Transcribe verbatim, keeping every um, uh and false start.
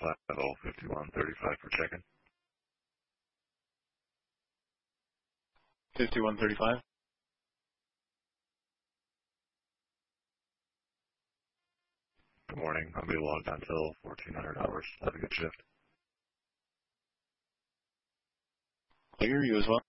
Flavel fifty-one thirty-five for check-in. fifty-one thirty-five. Good morning. I'll be logged on until fourteen hundred hours. Have a good shift. Clear, you as well.